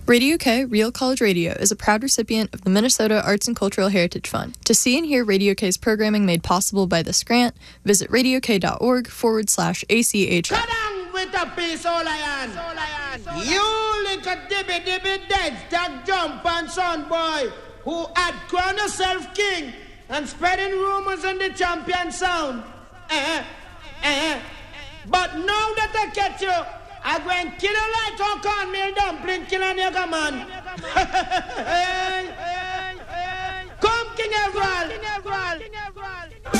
Radio K, Real College Radio, is a proud recipient of the Minnesota Arts and Cultural Heritage Fund. To see and hear Radio K's programming made possible by this grant, visit radiok.org/ACH. Cut down with a piece, all I am. You little dibby dead, stack jump and son boy, who had crowned yourself king and spreading rumors in the champion sound. But now that I catch you, I go and kill you like a cornmeal dumpling, kill a nigga man. Come, King Everal.